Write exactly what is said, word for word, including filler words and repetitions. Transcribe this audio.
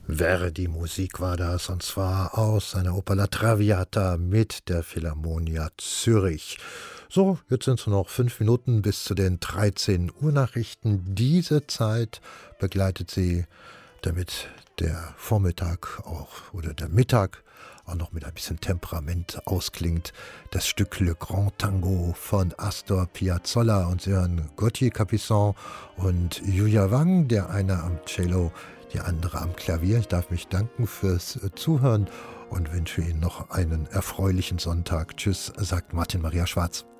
Verdi-Musik war das, und zwar aus seiner Oper La Traviata mit der Philharmonia Zürich. So, jetzt sind es noch fünf Minuten bis zu den dreizehn Uhr Nachrichten. Diese Zeit begleitet sie, damit der Vormittag auch oder der Mittag auch noch mit ein bisschen Temperament ausklingt. Das Stück Le Grand Tango von Astor Piazzolla, und Sie hören Gauthier Capuçon und Yuya Wang, der eine am Cello, die andere am Klavier. Ich darf mich danken fürs Zuhören und wünsche Ihnen noch einen erfreulichen Sonntag. Tschüss, sagt Martin Maria Schwarz.